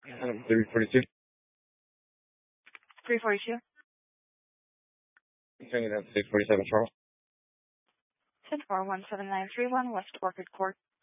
342. 342. Turning it up to 647 Charles. 10-4-17931 West Orchid Court.